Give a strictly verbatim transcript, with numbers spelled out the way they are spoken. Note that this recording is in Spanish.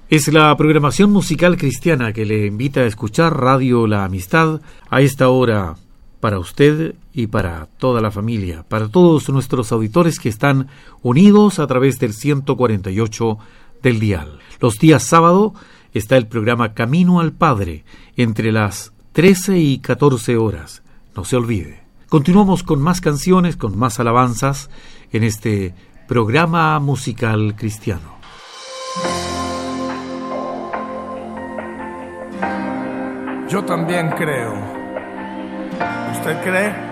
Es la programación musical cristiana que le invita a escuchar Radio La Amistad a esta hora para usted y para toda la familia, para todos nuestros auditores que están unidos a través del ciento cuarenta y ocho del dial. Los días sábado está el programa Camino al Padre entre las trece y catorce horas. No se olvide. Continuamos con más canciones, con más alabanzas en este programa musical cristiano. Yo también creo. ¿Usted cree?